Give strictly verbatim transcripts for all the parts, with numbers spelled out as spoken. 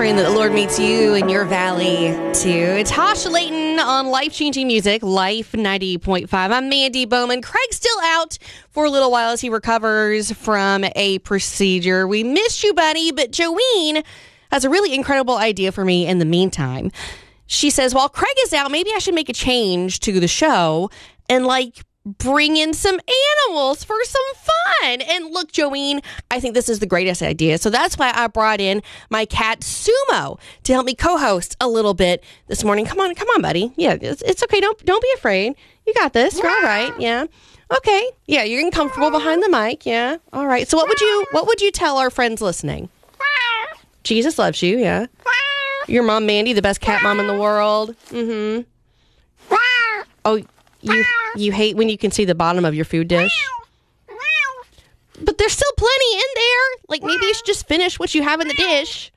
praying that the Lord meets you in your valley, too. It's Tasha Layton on Life-Changing Music, Life ninety point five. I'm Mandy Bowman. Craig's still out for a little while as he recovers from a procedure. We missed you, buddy, but Joanne has a really incredible idea for me in the meantime. She says, while Craig is out, maybe I should make a change to the show and, like, bring in some animals for some fun. And look, Joanne, I think this is the greatest idea. So that's why I brought in my cat, Sumo, to help me co-host a little bit this morning. Come on, come on, buddy. Yeah, it's, it's okay. Don't don't be afraid. You got this. You're all right. Yeah. Okay. Yeah, you're getting comfortable behind the mic. Yeah. All right. So what would you what would you tell our friends listening? Jesus loves you. Yeah. Your mom, Mandy, the best cat mom in the world. Mm-hmm. Oh, you you hate when you can see the bottom of your food dish? But there's still plenty in there. Like, maybe you should just finish what you have in the dish.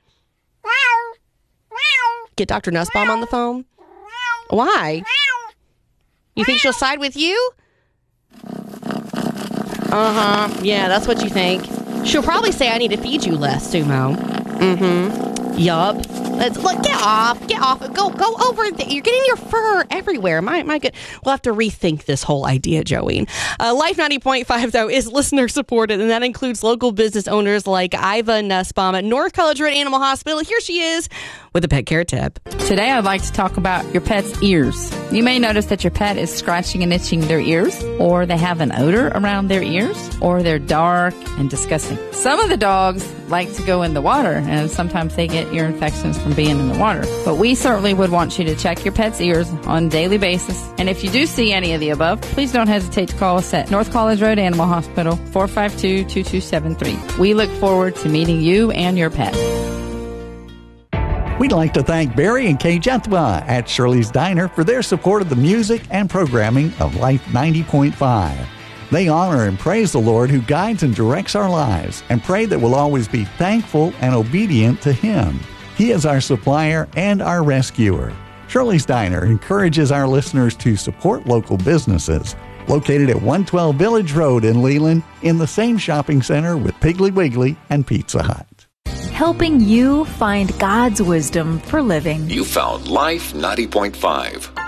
Get Doctor Nussbaum on the phone? Why? You think she'll side with you? Uh-huh. Yeah, that's what you think. She'll probably say I need to feed you less, Sumo. Mm-hmm. Yup. Let's look. Get off. Get off. Go. Go over there. You're getting your fur everywhere. My my good. We'll have to rethink this whole idea, Joanne. Uh, Life ninety point five though is listener supported, and that includes local business owners like Iva Nussbaum at North College Road Animal Hospital. Here she is with a pet care tip. Today, I'd like to talk about your pet's ears. You may notice that your pet is scratching and itching their ears, or they have an odor around their ears, or they're dark and disgusting. Some of the dogs like to go in the water, and sometimes they get ear infections from being in the water. But we certainly would want you to check your pet's ears on a daily basis. And if you do see any of the above, please don't hesitate to call us at North College Road Animal Hospital, four five two, two two seven three. We look forward to meeting you and your pet. We'd like to thank Barry and Kay Jethwa at Shirley's Diner for their support of the music and programming of Life ninety point five. They honor and praise the Lord who guides and directs our lives and pray that we'll always be thankful and obedient to Him. He is our supplier and our rescuer. Shirley's Diner encourages our listeners to support local businesses. Located at one twelve Village Road in Leland, in the same shopping center with Piggly Wiggly and Pizza Hut. Helping you find God's wisdom for living. You found Life ninety point five.